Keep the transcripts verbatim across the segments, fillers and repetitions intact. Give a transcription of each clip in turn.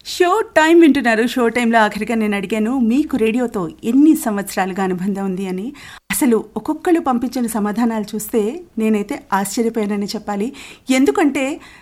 Show time వింటున్నారు. Show టైంలో ఆఖరిగా నేను అడిగాను, మీకు రేడియోతో ఎన్ని సంవత్సరాలుగా అనుబంధం ఉంది అని. అసలు ఒక్కొక్కళ్ళు పంపించిన సమాధానాలు చూస్తే నేనైతే ఆశ్చర్యపోయానని చెప్పాలి. ఎందుకంటే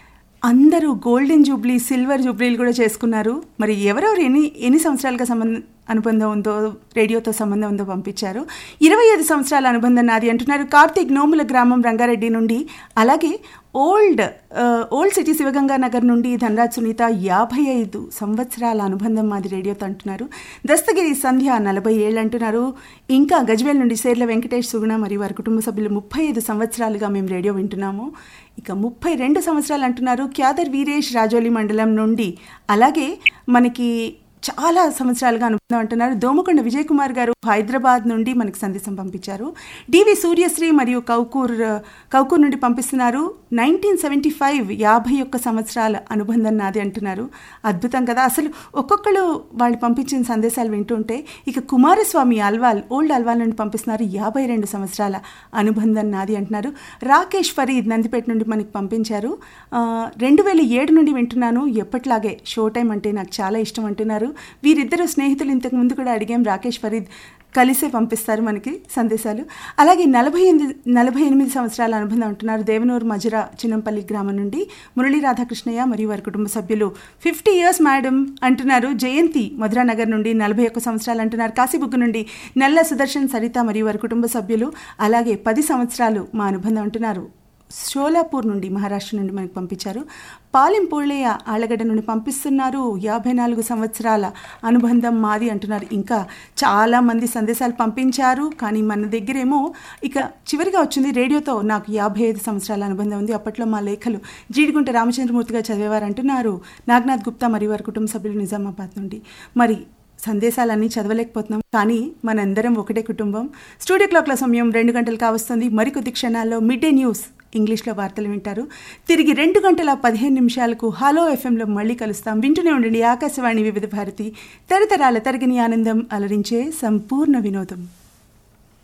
అందరూ గోల్డెన్ జూబ్లీ, సిల్వర్ జూబ్లీలు కూడా చేసుకున్నారు. మరి ఎవరెవరు ఎన్ని ఎన్ని సంవత్సరాలుగా సంబంధం అనుబంధం ఉందో, రేడియోతో సంబంధం ఉందో పంపించారు. ఇరవై ఐదు సంవత్సరాల అనుబంధం నాది అంటున్నారు కార్తీక్, నోముల గ్రామం, రంగారెడ్డి నుండి. అలాగే old old city Shivaganga Nagar నుండి ధనరాజ్ సునీత, యాభై ఐదు సంవత్సరాల అనుబంధం మాది రేడియోతో అంటున్నారు. దస్తగిరి సంధ్య, నలభై ఏళ్ళు అంటున్నారు. ఇంకా గజ్వేల్ నుండి సేర్ల వెంకటేష్, సుగుణ మరియు వారి కుటుంబ సభ్యులు, ముప్పై ఐదు సంవత్సరాలుగా మేము రేడియో వింటున్నాము. ఇక ముప్పై రెండు సంవత్సరాలు అంటున్నారు క్యాదర్ వీరేష్, రాజోలి మండలం నుండి. అలాగే మనకి చాలా సంవత్సరాలుగా అనుబంధం అంటున్నారు దోమకొండ విజయ్ కుమార్ గారు, హైదరాబాద్ నుండి మనకి సందేశం పంపించారు. డివి సూర్యశ్రీ మరియు కౌకూర్ కౌకూర్ నుండి పంపిస్తున్నారు. నైన్టీన్ సెవెంటీ ఫైవ్ యాభై ఒక్క సంవత్సరాల అనుబంధం నాది అంటున్నారు. అద్భుతం కదా. అసలు ఒక్కొక్కరు వాళ్ళు పంపించిన సందేశాలు వింటుంటే, ఇక కుమారస్వామి అల్వాల్, ఓల్డ్ అల్వాల్ నుండి పంపిస్తున్నారు. యాభై రెండు సంవత్సరాల అనుబంధం నాది అంటున్నారు. రాకేష్ ఫరీద్ నందిపేట నుండి మనకి పంపించారు. రెండు వేల ఏడు నుండి వింటున్నాను, ఎప్పట్లాగే షో టైం అంటే నాకు చాలా ఇష్టం అంటున్నారు. వీరిద్దరు స్నేహితులు, ఇంతకు ముందు కూడా అడిగాం, రాకేష్ ఫరీద్ కలిసే పంపిస్తారు మనకి సందేశాలు. అలాగే నలభై ఎనిమిది నలభై ఎనిమిది సంవత్సరాల అనుబంధం అంటున్నారు దేవనూరు మజుర చిన్నంపల్లి గ్రామం నుండి మురళీ రాధాకృష్ణయ్య మరియు వారి కుటుంబ సభ్యులు. ఫిఫ్టీ ఇయర్స్ మేడం అంటున్నారు జయంతి, మధురానగర్ నుండి. నలభై ఒక్క సంవత్సరాలు అంటున్నారు కాశీబుగ్గు నుండి నల్ల సుదర్శన్, సరిత మరియు వారి కుటుంబ సభ్యులు. అలాగే పది సంవత్సరాలు మా అనుబంధం అంటున్నారు షోలాపూర్ నుండి, మహారాష్ట్ర నుండి మనకు పంపించారు. పాలెం పోళ్ళయ్య ఆళ్లగడ్డ నుండి పంపిస్తున్నారు. యాభై నాలుగు సంవత్సరాల అనుబంధం మాది అంటున్నారు. ఇంకా చాలామంది సందేశాలు పంపించారు, కానీ మన దగ్గరేమో ఇక చివరిగా వచ్చింది రేడియోతో నాకు యాభై ఐదు సంవత్సరాల అనుబంధం ఉంది. అప్పట్లో మా లేఖలు జీడిగుంట రామచంద్రమూర్తిగా చదివేవారు అంటున్నారు నాగనాథ్ గుప్తా మరియు వారి కుటుంబ సభ్యులు నిజామాబాద్ నుండి. మరి సందేశాలన్నీ చదవలేకపోతున్నాం, కానీ మనందరం ఒకటే కుటుంబం. స్టూడియో క్లాక్ల సమయం రెండు గంటలు కావస్తుంది. మరికొద్ది క్షణాల్లో మిడ్ డే న్యూస్ ఇంగ్లీష్లో వార్తలు వింటారు. తిరిగి రెండు గంటల పదిహేను నిమిషాలకు హలో ఎఫ్ఎంలో మళ్ళీ కలుస్తాం. వింటూనే ఉండండి ఆకాశవాణి వివిధ భారతి, తరతరాల తరగని ఆనందం, అలరించే సంపూర్ణ వినోదం.